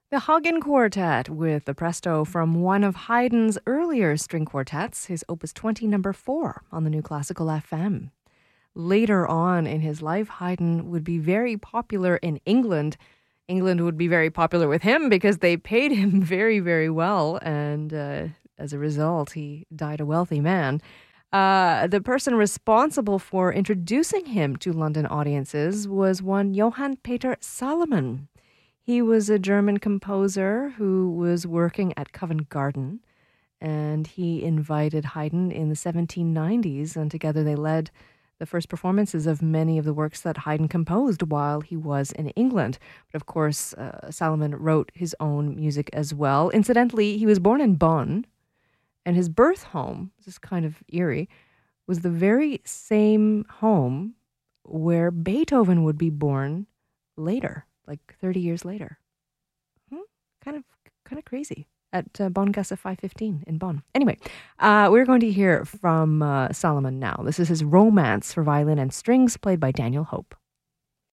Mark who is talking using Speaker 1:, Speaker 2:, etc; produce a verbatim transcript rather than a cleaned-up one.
Speaker 1: The Hagen Quartet with the presto from one of Haydn's earlier string quartets, his Opus twenty, number four, on the New Classical F M. Later on in his life, Haydn would be very popular in England. England would be very popular with him because they paid him very, very well, and uh, as a result, he died a wealthy man. Uh, the person responsible for introducing him to London audiences was one Johann Peter Salomon. He was a German composer who was working at Covent Garden, and he invited Haydn in the seventeen nineties, and together they led the first performances of many of the works that Haydn composed while he was in England. But of course, uh, Salomon wrote his own music as well. Incidentally, he was born in Bonn, and his birth home, this is kind of eerie, was the very same home where Beethoven would be born later, like thirty years later. Hmm? Kind of kind of crazy. At uh, Bongasse five fifteen in Bonn. Anyway, uh, we're going to hear from uh, Salomon now. This is his Romance for violin and strings, played by Daniel Hope.